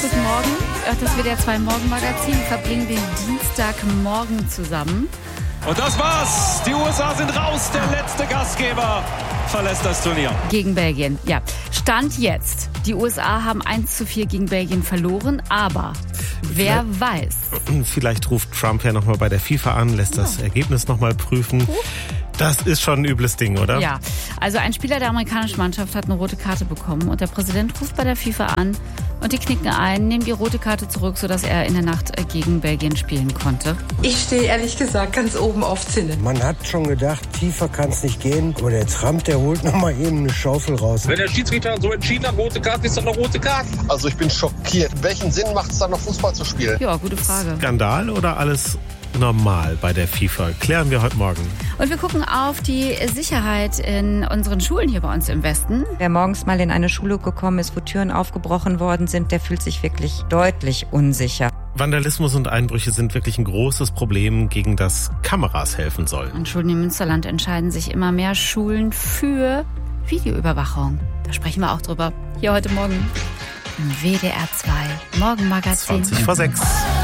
guten Morgen. Das WDR 2 Morgenmagazin verbringen den Dienstagmorgen zusammen. Und das war's. Die USA sind raus. Der letzte Gastgeber verlässt das Turnier. Gegen Belgien, ja. Stand jetzt. Die USA haben 1:4 gegen Belgien verloren, aber wer weiß. Vielleicht ruft Trump ja nochmal bei der FIFA an, lässt das Ergebnis nochmal prüfen. Das ist schon ein übles Ding, oder? Ja, also ein Spieler der amerikanischen Mannschaft hat eine rote Karte bekommen und der Präsident ruft bei der FIFA an und die knicken ein, nehmen die rote Karte zurück, sodass er in der Nacht gegen Belgien spielen konnte. Ich stehe ehrlich gesagt ganz oben auf Zinne. Man hat schon gedacht, tiefer kann es nicht gehen. Aber der Trump, der holt nochmal eben eine Schaufel raus. Wenn der Schiedsrichter so entschieden hat, rote Karte ist dann eine rote Karte. Also ich bin schockiert. Welchen Sinn macht es dann noch Fußball zu spielen? Ja, gute Frage. Skandal oder alles normal bei der FIFA? Klären wir heute Morgen. Und wir gucken auf die Sicherheit in unseren Schulen hier bei uns im Westen. Wer morgens mal in eine Schule gekommen ist, wo Türen aufgebrochen worden sind, der fühlt sich wirklich deutlich unsicher. Vandalismus und Einbrüche sind wirklich ein großes Problem, gegen das Kameras helfen sollen. An Schulen im Münsterland entscheiden sich immer mehr Schulen für Videoüberwachung. Da sprechen wir auch drüber. Hier heute Morgen im WDR 2 Morgenmagazin. 20 vor 6.